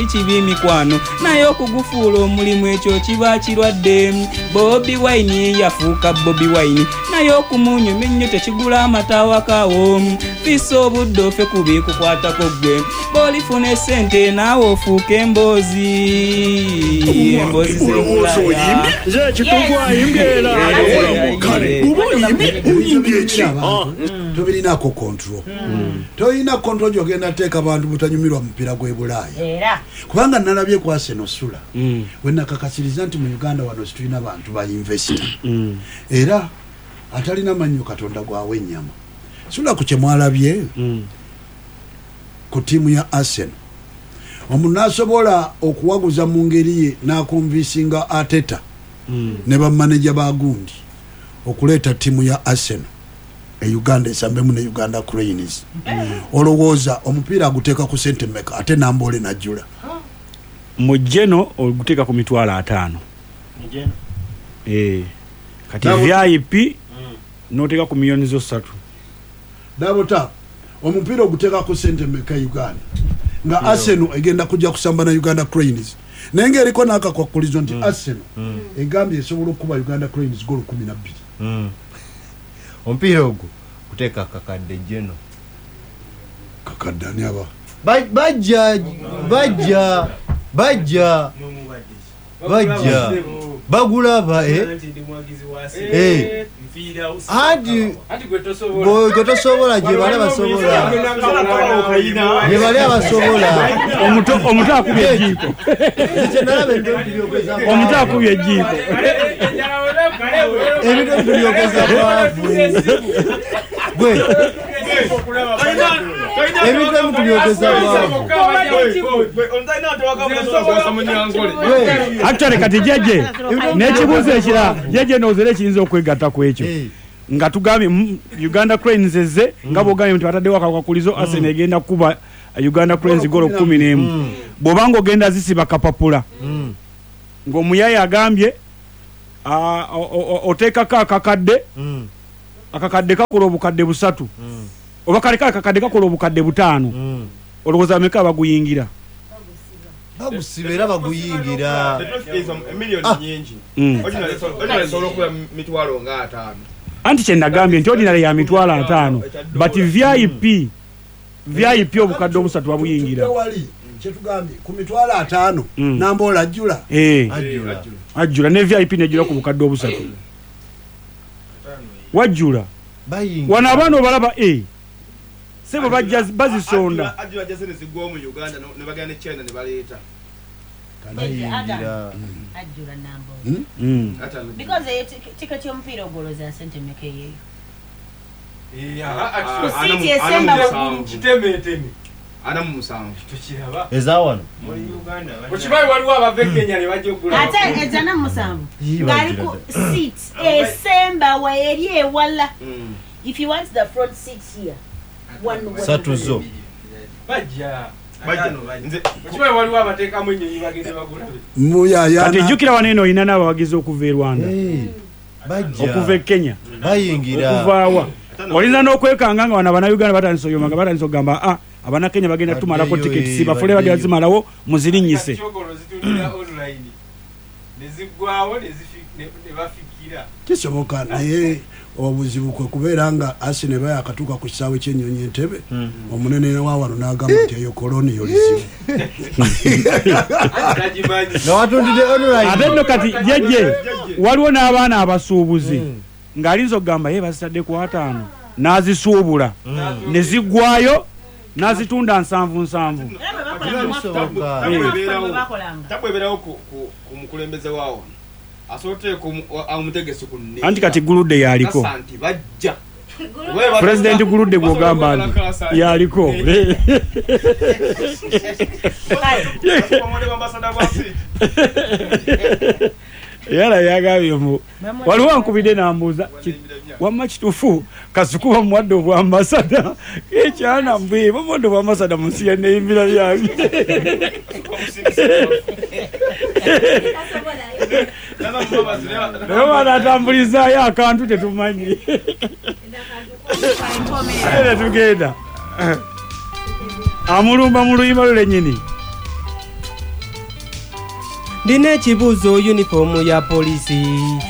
kibi mikwano naye okugufuula omulimu ekyo kiba kirwadde. Bobi Wine yafuuka Bobi Wine naye okumunyuma ennyo tekigula amatawa kawo. Fisa obudde ofe kubi kukwatako ggwe bw'olifuna essente naawe ofuuka emboozi. Emboozi tobirinako control. Toyina control gyogenda teeka abantu butanyumirwa mupiira gw'e Bulaaya. Kubanga nalabye ku Arsenal Sula wenakakasiriza nti mu Uganda wano situlina abantu ba investor era atalina mannyo Katonda gwawe ennyama. Sula ku kyemwalabye ku tiimu ya Arsenal omuntu n'asobola okuwaguza mu ngeri ye n'akonvinsinga Ateta ne bamaneja ba gundi okuleeta tiimu ya Arsenal Uganda esambemu ne Uganda Cranes. Olowooza omupiira aguteeka ku sente mmeka ate Namboole najjula mu Geno oguteeka ku mitwalo 5 kati VIP noteeka ku milioni zo 3 Dabota omupiira oguteeka ku sente mmeka Uganda nga Arsenal egenda kujja kusamba na Uganda Cranes naye ng'eriko n'akakwakulizo nti Arsenal egambye esobola okuba Uganda Cranes golo 12. Omupiira ogwo kuteeka kakadde Geno kakadde ani aba bajja bagulaba hadi gwe tosobola gye bali abasobola omuto akubye ejjiiko omuto akubye ejjiiko ebintu byogeza bwavu gwe ebintu byogeza bwavu actually kati jeje n'ekibuuzo ekira jeje noozere kiyinza okwegatta ku ekyo nga tugambye Uganda Cranes eze nga bwogambye nti bataddewo akakwakulizo Arsenal egenda kuba Uganda Cranes golo 11 bw'obanga ogenda zisiba kapapula ng'omuyaye agambye oteekako akakadde kakola obukadde 3 oba kale akakadde kakola obukadde 5 olowooza meka baguyingira bagusiba era baguyingira emiliyoni nyingi ordinary solo kwa mitwalo nga 5 anti kye nagambye nti ordinary ya mitwalo 5 but VIP obukadde 3 babuyingira kyetugambye ku mitwalo 5 Namboole ajjula ne VIP nejjula ku bukadde 3 wajjula wana abaana obalaba sebo bajja bazisonda ajjula jasene sigwa mu Uganda ne bagane China ne baleeta ajjula Namboole because tikati omupiira ogoloza sente meka yeyo ana musanvu tukiraba ezawano mu Uganda okibayi waliwo abave Kenya ne bajja okugula ate ezana musanvu ngaliku seats esemba wa eri ewala if you want the front seats here one satuzo bajja nze okibayi waliwo abateeka mu ennyonyi bagende bagula muyaya kati jjukira waneno ina n'abawagizi okuva e Rwanda bajja okuva e Kenya bayingira okuvaawa olinza n'okwekanga nga wana Uganda batandise oyomanga batandise ogamba abana Kenya bagenda tumalako tiketi si bafule bagenda zimalawo muzirinyise kisoboka naye obuzibu kwe kubeera nga Arsenal baya akatuuka ku kisaawe ky'ennyonyi Entebbe omunene wa wano n'agamba nti eyo koloni yolizibu ate nno kati jeje waliwo n'abaana abasuubuzi ng'alinza okugamba ye bazitadde ku 5 n'azisuubula ne ziggwayo n'azitunda 7 tabweberawo ku mukulembeze waawo asobote amutegese ku nne anti kati Guludde yaliko anti bajja President Guludde gwogamba nti yaliko yala yagambye waliwo ankubidde n'ambuuza wamma kituufu kasukuba muwadde obwambasada ekyana mbwe bamuwadde obwambasada mu nsi yanneyimbira byange naye baana atambulizaayo akantu tetumanyi era tugenda amulumba mu luyimba lwe lennyini ndina ekibuuzo yunifoomu ya poliisi